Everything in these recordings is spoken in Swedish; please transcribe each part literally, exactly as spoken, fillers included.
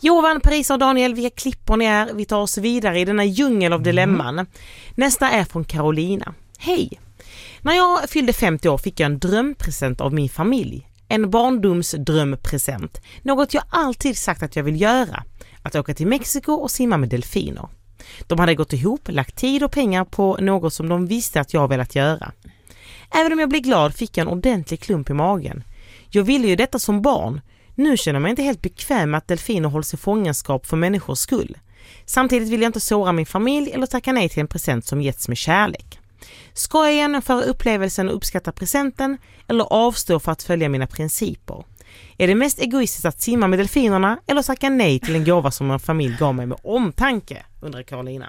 Johan, Parisa och Daniel, vilka klippor ni är. Vi tar oss vidare i denna djungel av dilemman. Mm. Nästa är från Carolina. Hej! När jag fyllde femtio år fick jag en drömpresent av min familj. En barndomsdrömpresent. Något jag alltid sagt att jag vill göra. Att åka till Mexiko och simma med delfiner. De hade gått ihop, lagt tid och pengar på något som de visste att jag velat göra. Även om jag blev glad fick jag en ordentlig klump i magen. Jag ville ju detta som barn. Nu känner jag mig inte helt bekväm med att delfiner hålls i fångenskap för människors skull. Samtidigt vill jag inte såra min familj eller tacka nej till en present som getts med kärlek. Ska jag genomföra upplevelsen och uppskatta presenten eller avstå för att följa mina principer? Är det mest egoistiskt att simma med delfinerna eller tacka nej till en gåva som en familj gav mig med omtanke, undrar Carolina.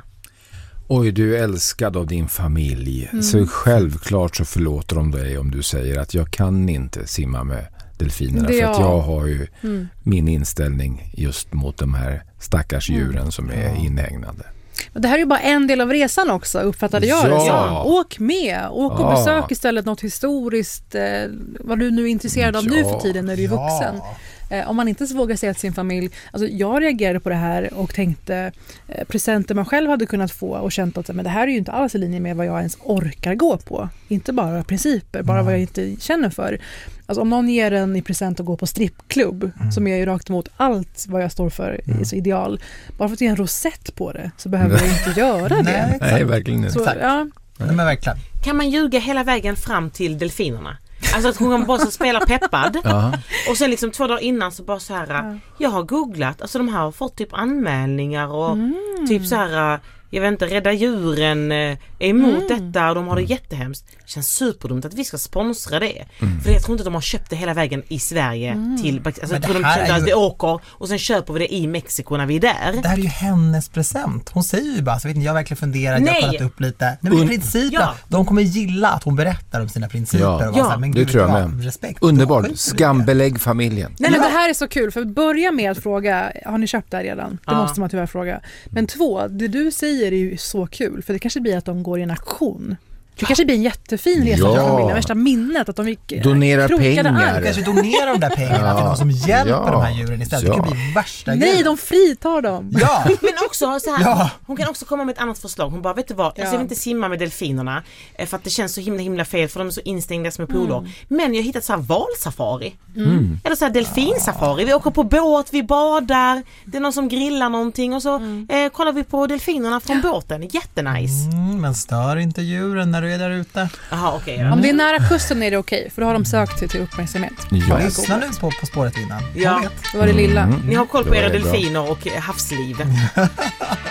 Oj, du är älskad av din familj. Mm. Så självklart så förlåter de dig om du säger att jag kan inte simma med delfinerna. För att jag har ju mm. min inställning just mot de här stackars djuren mm. som är inhägnade. Det här är ju bara en del av resan också, uppfattade jag det. Ja. Åk med, åk och ja. besök istället något historiskt, eh, vad du nu är intresserad av ja. nu för tiden när du är vuxen. Ja. Eh, om man inte vågar säga till sin familj, alltså jag reagerade på det här och tänkte eh, presenter man själv hade kunnat få och känt att men det här är ju inte alls i linje med vad jag ens orkar gå på. Inte bara principer, bara mm. vad jag inte känner för. Alltså om någon ger en i present att gå på strippklubb mm. som är ju rakt emot allt vad jag står för mm. så ideal. Bara för att ge en rosett på det så behöver jag inte göra det. Nej, Nej verkligen inte. Så, ja. Nej, men verkligen. Kan man ljuga hela vägen fram till delfinerna? Alltså att hon bara så spelar peppad uh-huh. och sen liksom två dagar innan så bara så här uh. jag har googlat, alltså de här har fått typ anmälningar och mm. typ så här jag vet inte, Rädda djuren är emot mm. detta och de har det jättehemskt. Det känns superdumt att vi ska sponsra det. Mm. För jag tror inte att de har köpt det hela vägen i Sverige mm. till, alltså jag tror de känner att ju... vi åker och sen köper vi det i Mexiko när vi är där. Det här är ju hennes present. Hon säger ju bara, så vet inte, jag verkligen funderar, jag har kollat upp lite. Nej, men Un... principer, ja. de kommer gilla att hon berättar om sina principer. Ja, och ja. Så här, men det gud, tror jag med. Respekt. Underbart, skambelägg familjen. Nej, men det här är så kul, för börja med att fråga, har ni köpt det här redan? Det ja. måste man tyvärr fråga. Men två, det du säger är ju så kul, för det kanske blir att de går i en aktion. Det kanske blir en jättefin resa ja. för familjen. Värsta minnet att de fick donera pengar. De kanske donerar de där pengarna ja. till någon som hjälper ja. de här djuren istället. Ja. Det kan bli värsta Nej, grejen. de fritar dem. Ja. Men också så här, ja. hon kan också komma med ett annat förslag. Hon bara, vet du vad, alltså, jag vill inte simma med delfinerna för att det känns så himla himla fel för de är så instängda som poler. Mm. Men jag har hittat så här valsafari. Mm. Eller så här delfinsafari. Vi åker på båt, vi badar. Det är någon som grillar någonting och så mm. eh, kollar vi på delfinerna från båten. Jättenice. Mm, men stör inte djuren när du är där ute. Aha, okay, ja. Om det är nära kusten är det okej, för då har de sökt sig till uppmärksamhet. Ja. Lyssna nu på, på spåret innan. Ja. Det var det lilla. Mm. Ni har koll på era delfiner och havsliv.